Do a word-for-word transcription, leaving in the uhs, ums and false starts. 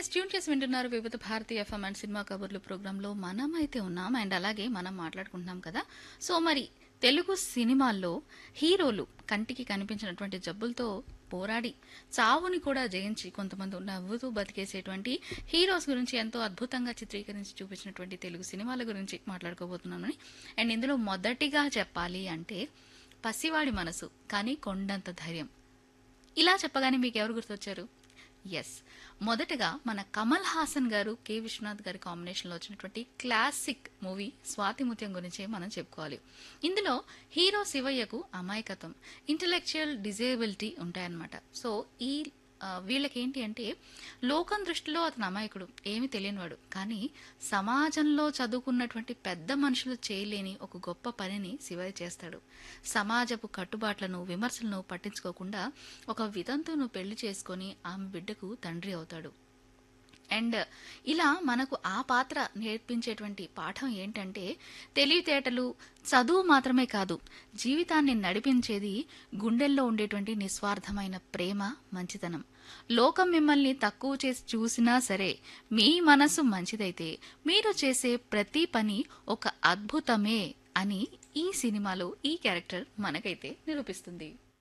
Yes tune చేసి వింటున్నారు వివిధ భారతీయ ఎఫ్ఎం అండ్ సినిమా కబుర్లు ప్రోగ్రాంలో మనం అయితే ఉన్నాం అండ్ అలాగే మనం మాట్లాడుకుంటున్నాం కదా. సో మరి తెలుగు సినిమాల్లో హీరోలు కంటికి కనిపించినటువంటి జబ్బులతో పోరాడి చావుని కూడా జయించి కొంతమంది నవ్వుతూ బతికేసేటువంటి హీరోస్ గురించి ఎంతో అద్భుతంగా చిత్రీకరించి చూపించినటువంటి తెలుగు సినిమాల గురించి మాట్లాడుకోబోతున్నాను. అండ్ ఇందులో మొదటిగా చెప్పాలి అంటే పసివాడి మనసు కానీ కొండంత ధైర్యం. ఇలా చెప్పగానే మీకు ఎవరు గుర్తొచ్చారు? ఎస్, మొదటగా మన కమల్ హాసన్ గారు కె విశ్వనాథ్ గారి కాంబినేషన్లో వచ్చినటువంటి క్లాసిక్ మూవీ స్వాతి ముత్యం గురించే మనం చెప్పుకోవాలి. ఇందులో హీరో శివయ్యకు అమాయకత్వం, ఇంటలెక్చువల్ డిజేబిలిటీ ఉంటాయన్నమాట. సో ఈ ఆ, వీళ్ళకేంటి అంటే లోకం దృష్టిలో అతను అమాయకుడు, ఏమీ తెలియనివాడు. కానీ సమాజంలో చదువుకున్నటువంటి పెద్ద మనుషులు చేయలేని ఒక గొప్ప పనిని శివయ్య చేస్తాడు. సమాజపు కట్టుబాట్లను విమర్శలను పట్టించుకోకుండా ఒక వితంతువును పెళ్లి చేసుకొని ఆమె బిడ్డకు తండ్రి అవుతాడు. అండ్ ఇలా మనకు ఆ పాత్ర నేర్పించేటువంటి పాఠం ఏంటంటే తెలివితేటలు చదువు మాత్రమే కాదు, జీవితాన్ని నడిపించేది గుండెల్లో ఉండేటువంటి నిస్వార్థమైన ప్రేమ, మంచితనం. లోకం మిమ్మల్ని తక్కువ చేసి చూసినా సరే మీ మనసు మంచిదైతే మీరు చేసే ప్రతి పని ఒక అద్భుతమే అని ఈ సినిమాలో ఈ క్యారెక్టర్ మనకైతే నిరూపిస్తుంది.